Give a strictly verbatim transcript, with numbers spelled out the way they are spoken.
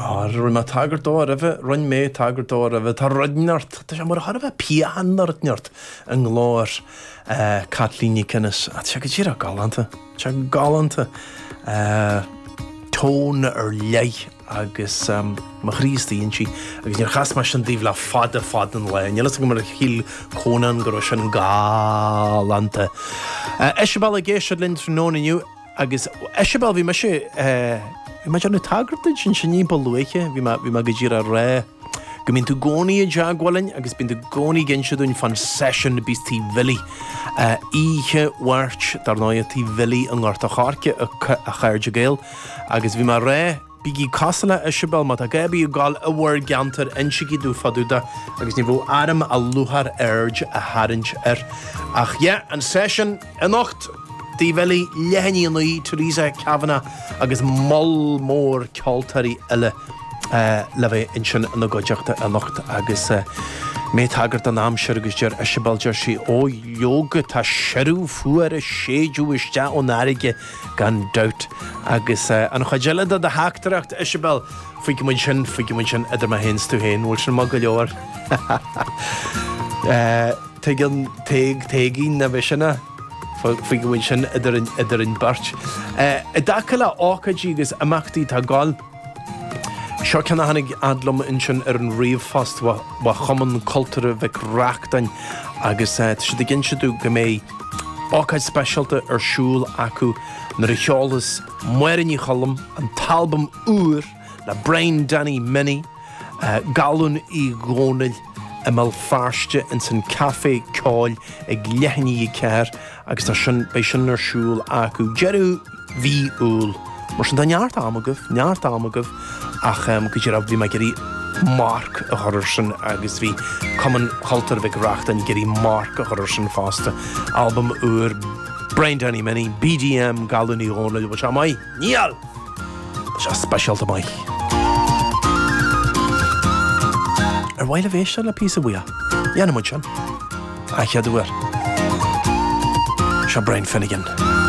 Ar ma tagart ó a bheith run mé tagart ó a bheith tá rodneart Tá sé mar har a bheith pianartneart an glóir Catlíní Cinnis a te go tíra galanta te galanta tón ar lei agus ma chrístíonn si agus níor chas mar sin díomh le fada fadan le Nílas go mar chiil cónan go sin galanta Eisibal a géisiad linn trónaniu agus Eisibal bhí me sé Bhí me deanna tagartid sin sin ní bolúiche bhí me go ddír a ré go mín tú gcónaí a deaghálainn agus bín tú gcónaí ginseadún fan session bís tí bhilí Íche bhairt dar náid tí bhilí an gáirta cháirce a chairde géal agus bhí me ré bígí casala Eisibal má a gabí gáil a bhhair geantar insigí dú fadúda agus ní bhó aram a luthar aird a haint ar ach yeah, an session a nacht Tí bheli lehanní nuí Teresa Kavanagh agus moll mór ceoltarí eile le bheith in sin na goideachta a nacht agus mé tagart an amseir agus dear Eisibal dear sí ó yoga tá seirú fuair a séidú iste ó náige gan doubt agus an chaéile a háachtarachta Eisibal faoi go sin faoi go sin idir mar hens tú héin bhil sin má go leor Tuigeann teag teagaí na bheith sinna Fui go bhfuil sin idir in bart. I dacha le ácadí agus amachtaí tá gáil seo cena hanig adlum in sin ar an riomhfast ba chaman cultúra bheith reachtain agus si d gin siadú go mé ácaid speisialta ar siúl acu nar a cheolalas muirinní chalam an talbam úr le Brain Danny Mini galún í gcónail a mal farste in san café cáil ag lehanní i ceir agus tá sin bei sin ar siúl acu jeú hí úl mar sin tá neart amagah neart amagah ach go dtí rah bhí me gurí marc a chuir sin agus bhí cuman cultúr bheith reacht an gurí marc a chuir sin fásta album úr Brain Danny Mini B D M galúní ónlail bh se mai níal se speisialta mai Ar bhaile bhéiste le pí a bhuia. Dhéanamid sin. A cheadúir. Se Brian Finnegan.